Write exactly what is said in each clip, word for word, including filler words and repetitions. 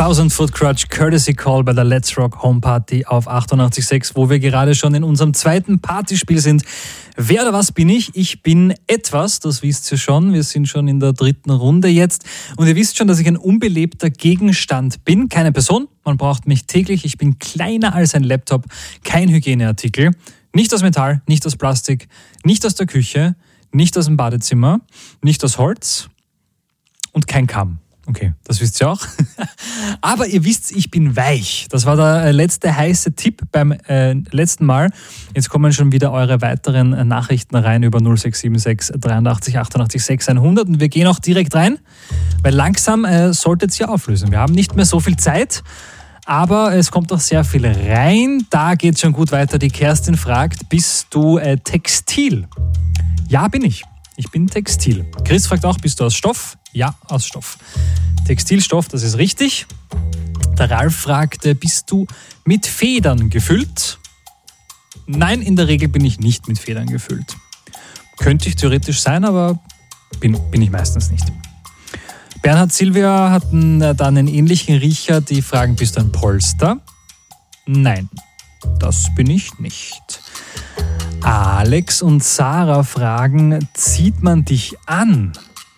Thousand Foot Crutch Courtesy Call bei der Let's Rock Home Party auf achtundachtzig Komma sechs, wo wir gerade schon in unserem zweiten Partyspiel sind. Wer oder was bin ich? Ich bin etwas, das wisst ihr schon. Wir sind schon in der dritten Runde jetzt. Und ihr wisst schon, dass ich ein unbelebter Gegenstand bin. Keine Person, man braucht mich täglich. Ich bin kleiner als ein Laptop, kein Hygieneartikel. Nicht aus Metall, nicht aus Plastik, nicht aus der Küche, nicht aus dem Badezimmer, nicht aus Holz und kein Kamm. Okay, das wisst ihr auch. Aber ihr wisst, ich bin weich. Das war der letzte heiße Tipp beim äh, letzten Mal. Jetzt kommen schon wieder eure weiteren äh, Nachrichten rein über null sechs sieben sechs dreiundachtzig achtundachtzig sechs hundert. Und wir gehen auch direkt rein, weil langsam äh, solltet ihr auflösen. Wir haben nicht mehr so viel Zeit, aber es kommt auch sehr viel rein. Da geht es schon gut weiter. Die Kerstin fragt, bist du äh, Textil? Ja, bin ich. Ich bin Textil. Chris fragt auch, bist du aus Stoff? Ja, aus Stoff. Textilstoff, das ist richtig. Der Ralf fragt, bist du mit Federn gefüllt? Nein, in der Regel bin ich nicht mit Federn gefüllt. Könnte ich theoretisch sein, aber bin, bin ich meistens nicht. Bernhard Silvia hatten dann einen ähnlichen Riecher, die fragen, bist du ein Polster? Nein, das bin ich nicht. Alex und Sarah fragen, zieht man dich an?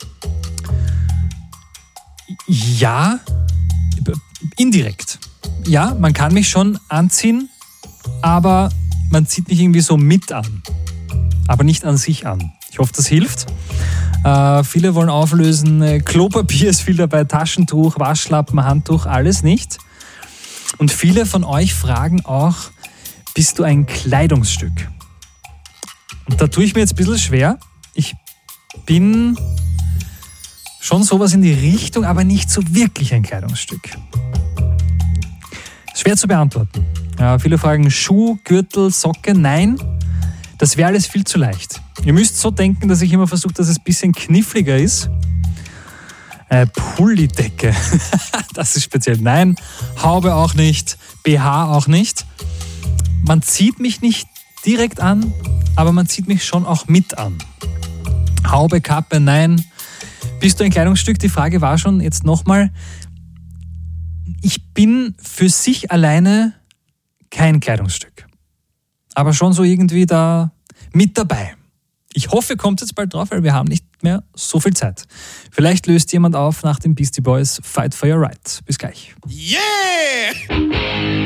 Ja, indirekt. Ja, man kann mich schon anziehen, aber man zieht mich irgendwie so mit an. Aber nicht an sich an. Ich hoffe, das hilft. Äh, viele wollen auflösen, Klopapier ist viel dabei, Taschentuch, Waschlappen, Handtuch, alles nicht. Und viele von euch fragen auch, bist du ein Kleidungsstück? Und da tue ich mir jetzt ein bisschen schwer. Ich bin schon sowas in die Richtung, aber nicht so wirklich ein Kleidungsstück. Schwer zu beantworten. Ja, viele fragen Schuh, Gürtel, Socke. Nein, das wäre alles viel zu leicht. Ihr müsst so denken, dass ich immer versuche, dass es ein bisschen kniffliger ist. Äh, Pullidecke, das ist speziell. Nein, Haube auch nicht, B H auch nicht. Man zieht mich nicht direkt an, aber man zieht mich schon auch mit an. Haube, Kappe, nein. Bist du ein Kleidungsstück? Die Frage war schon jetzt nochmal. Ich bin für sich alleine kein Kleidungsstück. Aber schon so irgendwie da mit dabei. Ich hoffe, ihr kommt jetzt bald drauf, weil wir haben nicht mehr so viel Zeit. Vielleicht löst jemand auf nach den Beastie Boys Fight for Your Right. Bis gleich. Yeah!